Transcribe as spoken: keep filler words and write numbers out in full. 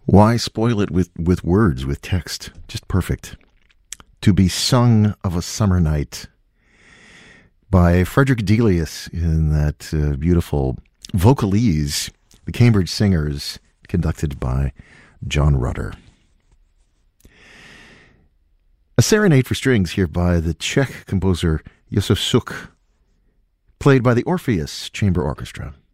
Why spoil it with, with words, with text? Just perfect. To be Sung of a Summer Night by Frederick Delius in that uh, beautiful vocalese, the Cambridge Singers, conducted by John Rutter. A serenade for strings here by the Czech composer Josef Suk, played by the Orpheus Chamber Orchestra.